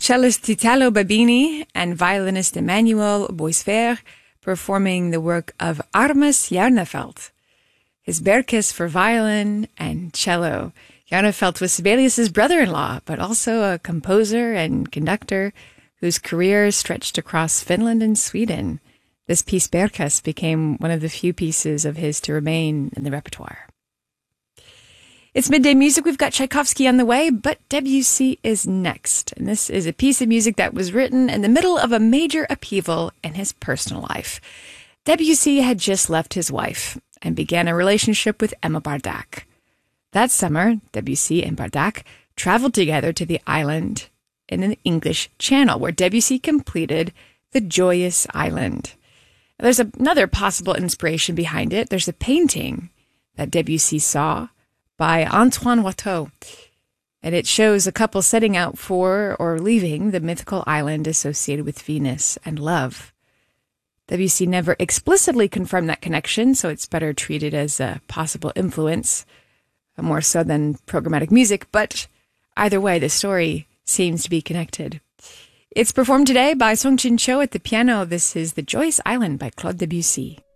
cellist Italo Babini and violinist Emmanuel Boisver performing the work of Armas Jarnevelt, his Berkes for violin and cello. Jarnevelt was Sibelius's brother-in-law, but also a composer and conductor whose career stretched across Finland and Sweden. This piece, Berkes, became one of the few pieces of his to remain in the repertoire. It's midday music. We've got Tchaikovsky on the way, but Debussy is next. And this is a piece of music that was written in the middle of a major upheaval in his personal life. Debussy had just left his wife and began a relationship with Emma Bardac. That summer, Debussy and Bardac traveled together to the island in the English Channel, where Debussy completed The Joyous Island. There's another possible inspiration behind it. There's a painting that Debussy saw by Antoine Watteau, and it shows a couple setting out for or leaving the mythical island associated with Venus and love. Debussy never explicitly confirmed that connection, so it's better treated as a possible influence, more so than programmatic music, but either way, the story seems to be connected. It's performed today by Song Chin Cho at the piano. This is The Joyous Island by Claude Debussy.